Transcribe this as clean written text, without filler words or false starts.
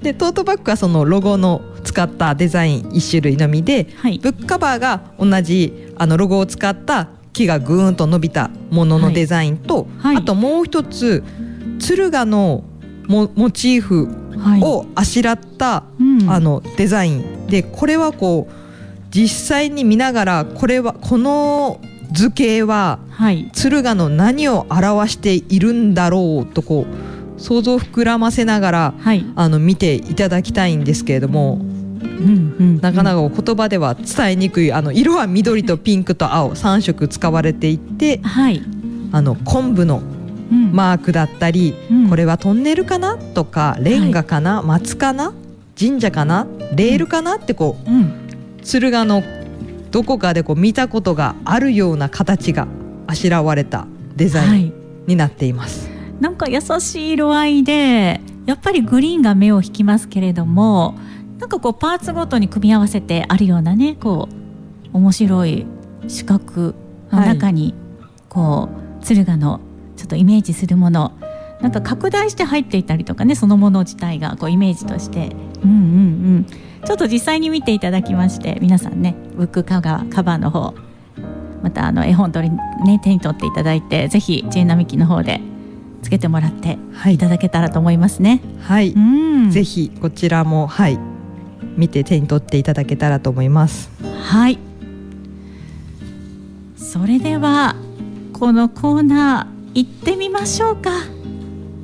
でトートバッグはそのロゴの使ったデザイン1種類のみで、 はい、 ブックカバーが同じロゴを使った木がぐーんと伸びたもののデザインと、 はいはい、 あともう一つ敦賀のモチーフをあしらった、デザインで、これはこう実際に見ながらこの図形は敦賀の何を表しているんだろうとこう想像を膨らませながら、見ていただきたいんですけれども、なかなか言葉では伝えにくい色は緑とピンクと青3色使われていて、昆布のマークだったり、これはトンネルかなとかレンガかな、松かな神社かなレールかなってこう、敦賀のどこかでこう見たことがあるような形があしらわれたデザインになっています。 なんか優しい色合いでやっぱりグリーンが目を引きますけれども、なんかこうパーツごとに組み合わせてあるようなね、こう面白い四角の中にこう敦賀のちょっとイメージするものなんか拡大して入っていたりとかね、そのもの自体がこうイメージとして、ちょっと実際に見ていただきまして、皆さんねブックカバーの方また絵本手に取っていただいて、ぜひ知恵並木の方でつけてもらっていただけたらと思いますね。 はい、ぜひこちらも見て手に取っていただけたらと思います。 はい、それではこのコーナー行ってみましょうか。